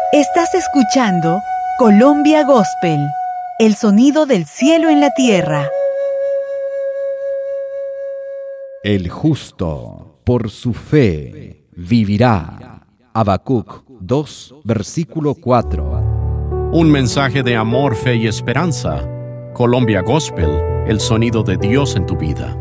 Estás escuchando Colombia Gospel, el sonido del cielo en la tierra. El justo por su fe vivirá. Habacuc 2, versículo 4. Un mensaje de amor, fe y esperanza. Colombia Gospel, el sonido de Dios en tu vida.